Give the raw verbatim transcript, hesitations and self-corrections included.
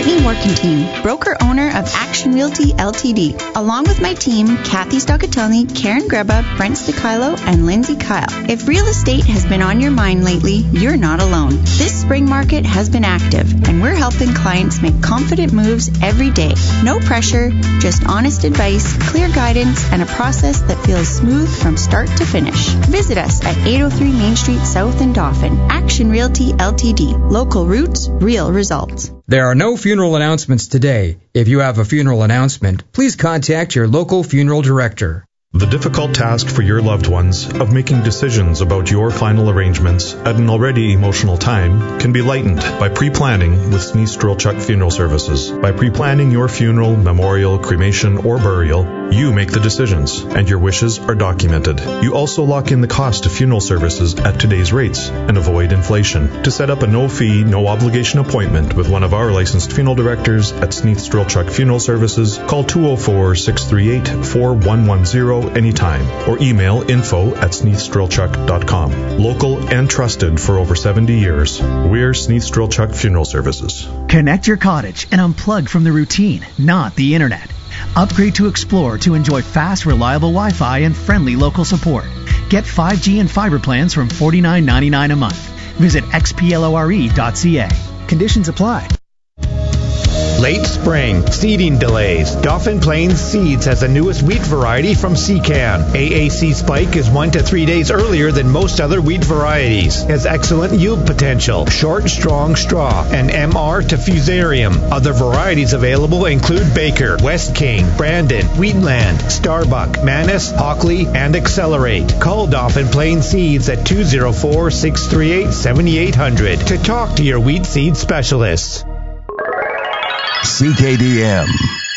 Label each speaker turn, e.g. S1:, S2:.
S1: Brittany Morcantine, broker-owner of Action Realty Ltd. Along with my team, Kathy Stoccatelli, Karen Greba, Brent Sticilo, and Lindsay Kyle. If real estate has been on your mind lately, you're not alone. This spring market has been active, and we're helping clients make confident moves every day. No pressure, just honest advice, clear guidance, and a process that feels smooth from start to finish. Visit us at eight oh three Main Street South in Dauphin. Action Realty Ltd. Local roots, real results.
S2: There are no funeral announcements today. If you have a funeral announcement, please contact your local funeral director.
S3: The difficult task for your loved ones of making decisions about your final arrangements at an already emotional time can be lightened by pre-planning with Sneeze Strelchuk Funeral Services. By pre-planning your funeral, memorial, cremation, or burial, you make the decisions, and your wishes are documented. You also lock in the cost of funeral services at today's rates and avoid inflation. To set up a no-fee, no-obligation appointment with one of our licensed funeral directors at Sneeze Strelchuk Funeral Services, call two oh four, six three eight, four one one zero anytime, or email info at sneeze strelchuk dot com. Local and trusted for over seventy years. We're Sneeze Strelchuk Funeral Services.
S4: Connect your cottage and unplug from the routine, not the internet. Upgrade to Explore to enjoy fast, reliable Wi-Fi and friendly local support. Get five G and fiber plans from forty-nine ninety-nine a month. Visit x p lore dot c a. Conditions apply.
S5: Late spring, seeding delays. Dauphin Plains Seeds has the newest wheat variety from Secan. A A C Spike is one to three days earlier than most other wheat varieties. Has excellent yield potential, short, strong straw, and M R to Fusarium. Other varieties available include Baker, West King, Brandon, Wheatland, Starbuck, Manus, Hockley, and Accelerate. Call Dauphin Plains Seeds at two oh four, six three eight, seven eight hundred to talk to your wheat seed specialists.
S6: C K D M.